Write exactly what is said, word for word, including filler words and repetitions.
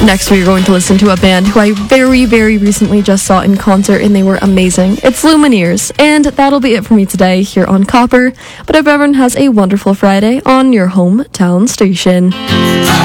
Next, we are going to listen to a band who I very, very recently just saw in concert, and they were amazing. It's Lumineers, and that'll be it for me today here on Copper. But I hope everyone has a wonderful Friday on your hometown station.